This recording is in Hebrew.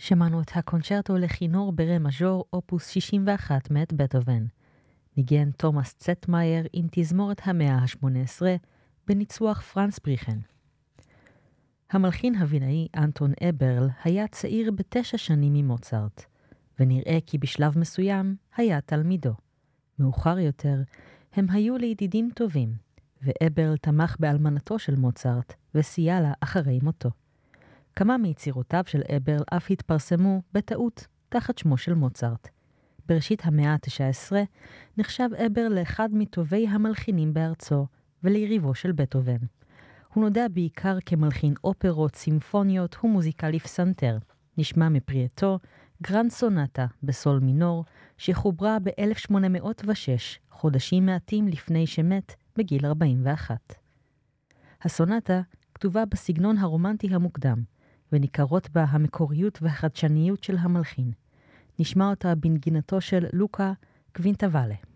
שמענו את הקונצ'רטו לכינור ברה מז'ור, אופוס 61 מאת בטהובן. ניגן תומאס צטמאייר עם תזמורת המאה ה-18 בניצוח פרנץ בריכן. המלחין הבינאי אנטון אברל היה צעיר ב9 שנים ממוצרט, ונראה כי בשלב מסוים היה תלמידו. מאוחר יותר הם היו לידידים טובים, ואברל תמך באלמנתו של מוצרט וסייע לה אחרי מותו. כמה מיצירותיו של אברל אף התפרסמו בטעות תחת שמו של מוצרט. בראשית המאה ה-19 נחשב אברל לאחד מטובי המלחינים בארצו וליריבו של בטהובן. הוא נודע בעיקר כמלחין אופרות, סימפוניות ומוזיקה לפסנתר. נשמע מפריעתו גרנד סונטה בסול מינור שחוברה ב-1806, חודשים מעטים לפני שמת בגיל 41. הסונטה כתובה בסגנון הרומנטי המוקדם, וניכרות בה המקוריות והחדשניות של המלחין. נשמע אותה בנגינתו של לוקה קווינטוואלה.